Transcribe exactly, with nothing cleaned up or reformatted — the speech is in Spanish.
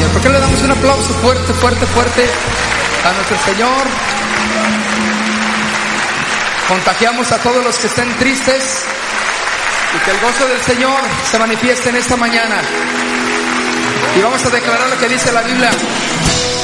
Señor. ¿Por qué le damos un aplauso fuerte, fuerte, fuerte a nuestro Señor? Contagiamos a todos los que estén tristes y que el gozo del Señor se manifieste en esta mañana. Y vamos a declarar lo que dice la Biblia.